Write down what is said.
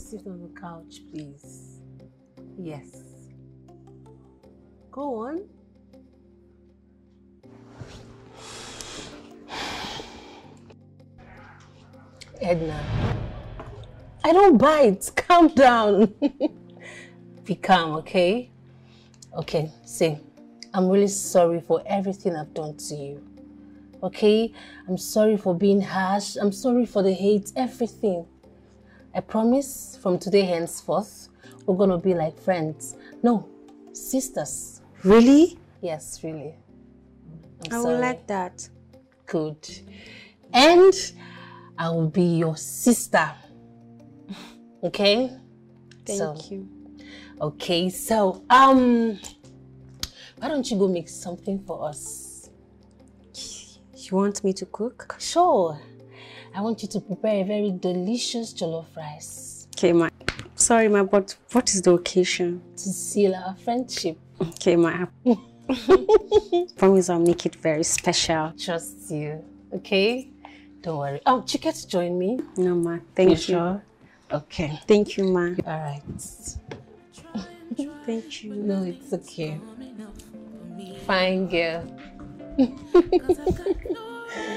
sit on the couch, please. Yes. Go on. Edna, I don't bite. Calm down. Be calm, okay? Okay, see, I'm really sorry for everything I've done to you. Okay? I'm sorry for being harsh. I'm sorry for the hate, everything. I promise from today henceforth, we're gonna be like friends. No, sisters. Really? Yes, really. I would like that. Good. And I will be your sister. Okay? Thank you. Okay, so why don't you go make something for us? You want me to cook? Sure. I want you to prepare a very delicious jollof rice. Okay, but what is the occasion? To seal our friendship. Okay, promise I'll make it very special. Trust you, okay? Don't worry. Oh, Chike to join me? No, ma. Thank you. Sure? Okay. Thank you, ma. All right. Thank you. No, it's okay. Fine girl.